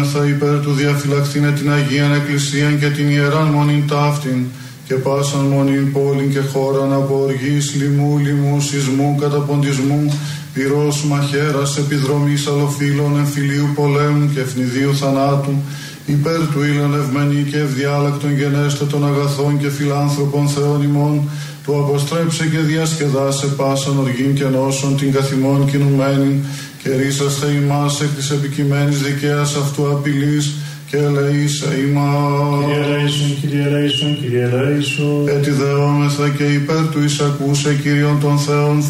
δεόμεθα υπέρ του διαφυλακτήνε την Αγίαν Εκκλησίαν και την Ιεράν Μονήν ταύτην και πάσαν μονήν πόλην και χώραν από οργής, λοιμού, λοιμού, σεισμού, καταποντισμού, πυρός, μαχαίρας, επιδρομής, αλλοφύλων, εμφυλίου πολέμου και ευνηδίου θανάτου, υπέρ του ήλων ευμενή και ευδιάλακτον γενέστε των αγαθών και φιλάνθρωπων Θεών ημών, του αποστρέψε και διασκεδάσε πάσαν οργήν και νόσων την καθημών κινουμένην και ρίσαστε ημάς εκ της επικειμένης δικαίας αυτού απειλής και ελεήσε ημάς. Κύριε ελέησον, Κύριε ελέησον, Κύριε ελέησον. Ετιδεόμεθα και υπέρ του εισακούσε Κύριον των Θεών